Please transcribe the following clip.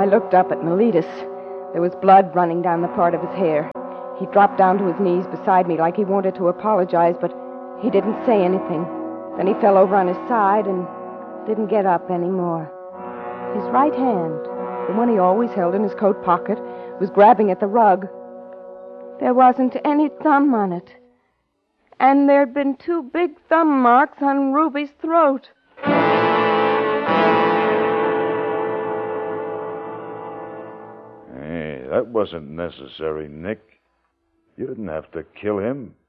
I looked up at Miletus. There was blood running down the part of his hair. He dropped down to his knees beside me like he wanted to apologize, but he didn't say anything. Then he fell over on his side and didn't get up anymore. His right hand, the one he always held in his coat pocket, was grabbing at the rug. There wasn't any thumb on it. And there'd been 2 big thumb marks on Ruby's throat. Hey, that wasn't necessary, Nick. You didn't have to kill him.